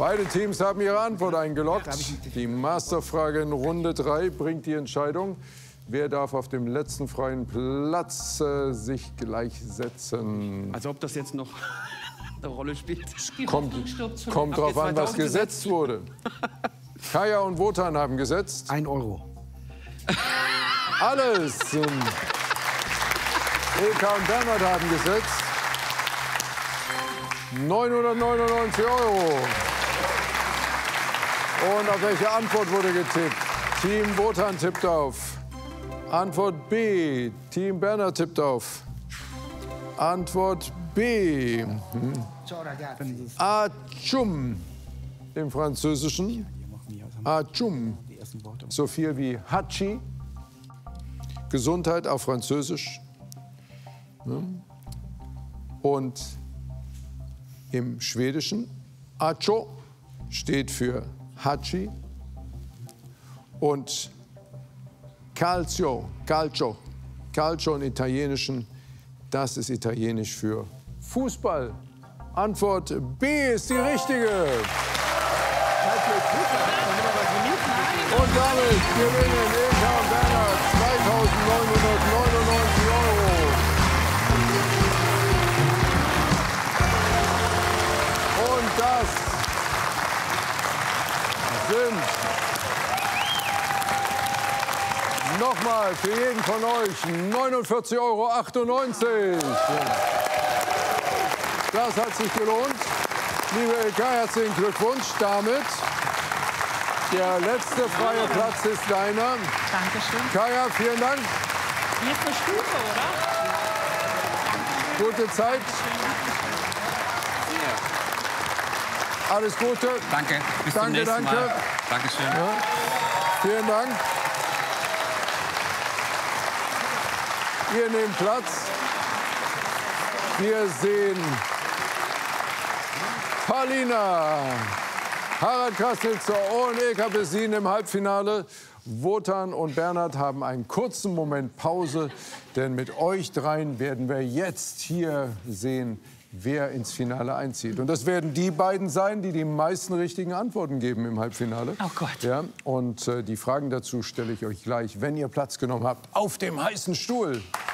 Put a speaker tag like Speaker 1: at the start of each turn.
Speaker 1: Beide Teams haben ihre Antwort eingeloggt. Die Masterfrage in Runde 3 bringt die Entscheidung. Wer darf auf dem letzten freien Platz sich gleich setzen?
Speaker 2: Als ob das jetzt noch eine Rolle spielt.
Speaker 1: Kommt drauf an, was gesetzt wurde. Kaya und Wotan haben gesetzt.
Speaker 3: 1 Euro.
Speaker 1: Alles. Ilka und Bernhard haben gesetzt. 999 €. Und auf welche Antwort wurde getippt? Team Wotan tippt auf. Antwort B. Team Bernhard tippt auf. Antwort B. Achum im Französischen. Achum. So viel wie Hachi. Gesundheit auf Französisch. Und im Schwedischen Acho steht für Hachi. Und Calcio im Italienischen, das ist Italienisch für Fußball. Antwort B ist die richtige. Und damit gewinnen Ilka und Bernhard 2.999 €. Und das sind nochmal für jeden von euch 49,98 €. Das hat sich gelohnt. Liebe Ilka, herzlichen Glückwunsch. Damit der letzte freie Platz ist deiner.
Speaker 4: Dankeschön.
Speaker 1: Kaya, vielen Dank.
Speaker 4: Hier ist eine Stufe, oder?
Speaker 1: Gute Zeit. Alles Gute.
Speaker 2: Danke. Bis zum nächsten Mal. Dankeschön.
Speaker 1: Ja. Vielen Dank. Ihr nehmt Platz. Wir sehen Paulina, Harald Kassnitzer und Ilka Bessin im Halbfinale. Wotan und Bernhard haben einen kurzen Moment Pause, denn mit euch dreien werden wir jetzt hier sehen, wer ins Finale einzieht. Und das werden die beiden sein, die die meisten richtigen Antworten geben im Halbfinale.
Speaker 4: Oh Gott.
Speaker 1: Ja, und die Fragen dazu stelle ich euch gleich, wenn ihr Platz genommen habt, auf dem heißen Stuhl.